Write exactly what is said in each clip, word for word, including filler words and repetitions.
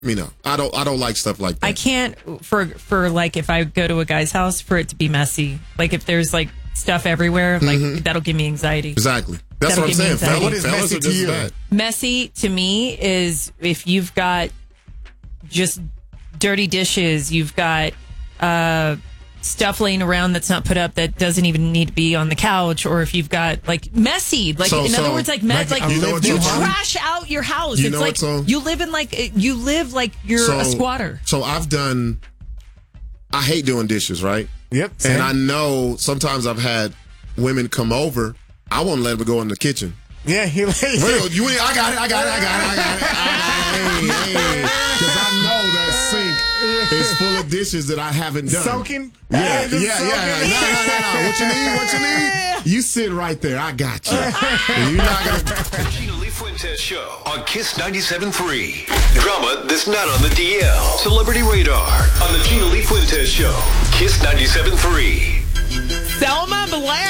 me know. I don't. I don't like stuff like that. I can't for for like if I go to a guy's house for it to be messy. Like if there's like stuff everywhere, like mm-hmm. that'll give me anxiety. Exactly. That's that'll what I'm saying. Fellas, what is fellas messy are to just you? bad. Messy to me is if you've got just dirty dishes, you've got uh, stuff laying around that's not put up that doesn't even need to be on the couch, or if you've got like messy, like So- in so, other words, like mess, like, like you you, know what's so funny? trash out your house. You it's know like what's so- you live in like you live like you're So- a squatter. So I've done. I hate doing dishes, right? Yep. Same. And I know sometimes I've had women come over. I won't let them go in the kitchen. Yeah, he like. Well, you ain't, I got it, I got it, I got it, I got it. Hey, hey. Because I know that sink is full of dishes that I haven't done. Soaking? Yeah, Yeah, yeah, just yeah. soaking. No, no, no, no. What you need, what you need? You sit right there. I got you. And you're not going to... The Gina Lee Fuentes Show on Kiss ninety-seven point three. Drama that's not on the D L. Celebrity Radar on the Gina Lee Fuentes Show. Kiss ninety-seven point three. Selma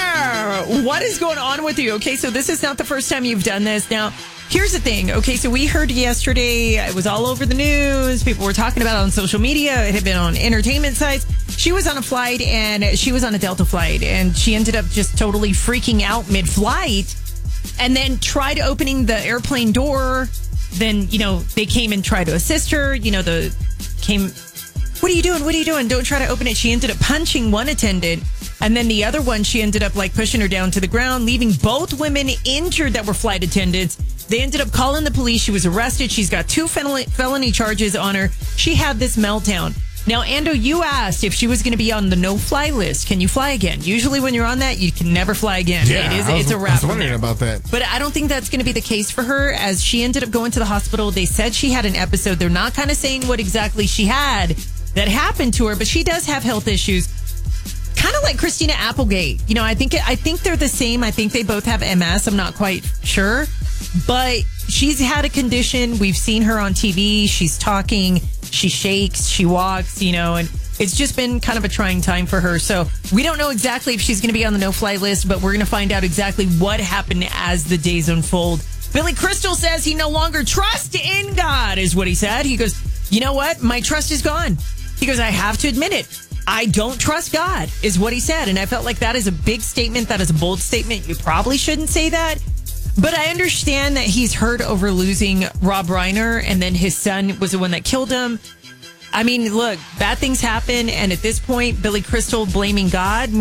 Blair, what is going on with you? Okay, so this is not the first time you've done this. Now, here's the thing. Okay, so we heard yesterday, it was all over the news. People were talking about it on social media. It had been on entertainment sites. She was on a flight, and she was on a Delta flight, and she ended up just totally freaking out mid-flight, and then tried opening the airplane door. Then, you know, they came and tried to assist her. You know, the came... What are you doing? What are you doing? Don't try to open it. She ended up punching one attendant. And then the other one, she ended up like pushing her down to the ground, leaving both women injured that were flight attendants. They ended up calling the police. She was arrested. She's got two fel- felony charges on her. She had this meltdown. Now, Ando, you asked if she was going to be on the no-fly list. Can you fly again? Usually when you're on that, you can never fly again. Yeah, it is, I was, it's a wrap. I was from wondering there. about that. But I don't think that's going to be the case for her, as she ended up going to the hospital. They said she had an episode. They're not kind of saying what exactly she had that happened to her, but she does have health issues. Kind of like Christina Applegate. You know, I think I think they're the same. I think they both have M S. I'm not quite sure. But she's had a condition. We've seen her on T V. She's talking. She shakes. She walks, you know, and it's just been kind of a trying time for her. So we don't know exactly if she's going to be on the no-fly list, but we're going to find out exactly what happened as the days unfold. Billy Crystal says he no longer trusts in God, is what he said. He goes, you know what? My trust is gone. He goes, I have to admit it. I don't trust God, is what he said. And I felt like that is a big statement. That is a bold statement. You probably shouldn't say that. But I understand that he's hurt over losing Rob Reiner, and then his son was the one that killed him. I mean, look, bad things happen. And at this point, Billy Crystal blaming God,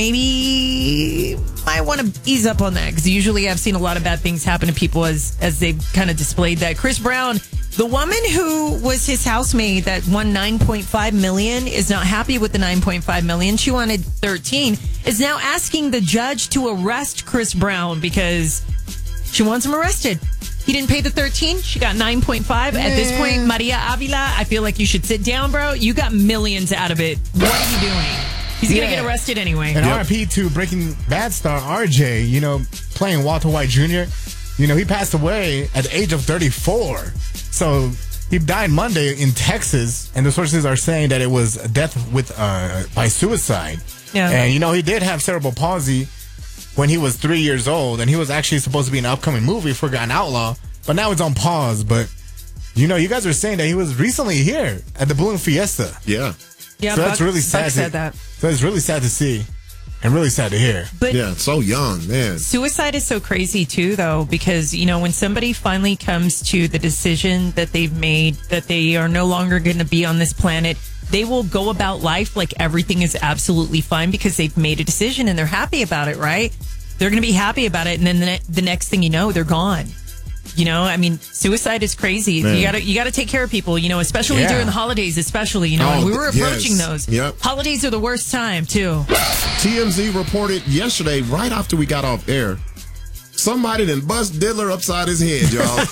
maybe might want to ease up on that, because usually I've seen a lot of bad things happen to people as, as they've kind of displayed that. Chris Brown, the woman who was his housemaid that won nine point five million dollars, is not happy with the nine point five million dollars. She wanted thirteen, is now asking the judge to arrest Chris Brown because she wants him arrested. He didn't pay the thirteen. She got nine point five. At this point, Maria Avila, I feel like you should sit down, bro. You got millions out of it. What are you doing? He's going to Yeah. get arrested anyway. And R I P to Breaking Bad star R J, you know, playing Walter White Junior You know, he passed away at the age of thirty-four. So he died Monday in Texas, and the sources are saying that it was a death with uh, by suicide. Yeah. And, you know, he did have cerebral palsy when he was three years old, and he was actually supposed to be in an upcoming movie, Forgotten Outlaw, but now it's on pause. But, you know, you guys were saying that he was recently here at the Balloon Fiesta. Yeah. Yeah, So that's Buck- really sad. Buck to- said that. So it's really sad to see and really sad to hear. But Yeah, so young, man. suicide is so crazy too, though, because, you know, when somebody finally comes to the decision that they've made that they are no longer going to be on this planet, they will go about life like everything is absolutely fine because they've made a decision and they're happy about it, right? They're going to be happy about it, and then the, ne- the next thing you know, they're gone. You know, I mean, suicide is crazy. Man. You gotta, you gotta take care of people. You know, especially Yeah. during the holidays, especially. You know, Oh, and we were yes. approaching those. Yep. Holidays are the worst time too. T M Z reported yesterday, right after we got off air, somebody done bust Diddler upside his head, y'all.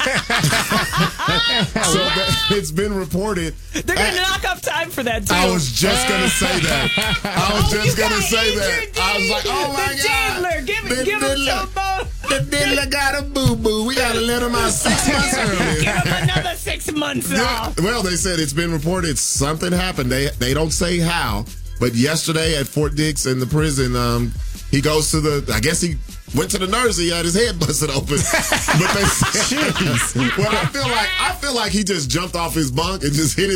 So that, it's been reported. They're gonna I- knock off time for that too. I was just gonna say that. I was Oh, just you gonna got say that. injured, I was like, oh my the god, Diddler. Give, the give him Diddler, some more. the Diddler got a boo boo. We gotta let him out six months earlier. Give him another six months Yeah, off. well, they said it's been reported something happened. They they don't say how, but yesterday at Fort Dix in the prison, um, he goes to the, I guess he went to the nurse. He had his head busted open. But they said, well, I feel like I feel like he just jumped off his bunk and just hit his